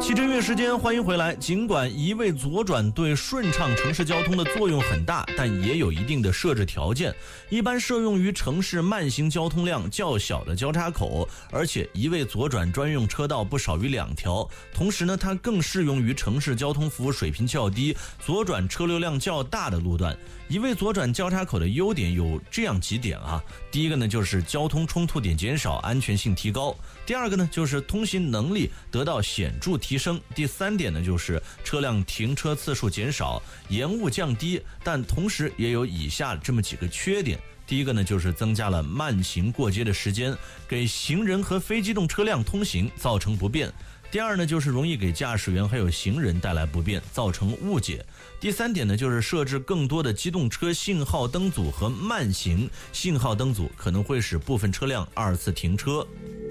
汽车音乐时间，欢迎回来。尽管一味左转对顺畅城市交通的作用很大，但也有一定的设置条件，一般适用于城市慢行交通量较小的交叉口，而且一味左转专用车道不少于2条。同时呢，它更适用于城市交通服务水平较低、左转车流量较大的路段。一味左转交叉口的优点有这样几点啊。第一个呢，就是交通冲突点减少，安全性提高。第二个呢，就是通行能力得到显著提升。第三点呢，就是车辆停车次数减少，延误降低，但同时也有以下这么几个缺点。第一个呢，就是增加了慢行过街的时间，给行人和非机动车辆通行造成不便。第二呢，就是容易给驾驶员还有行人带来不便，造成误解。第三点呢，就是设置更多的机动车信号灯组和慢行信号灯组，可能会使部分车辆2次停车。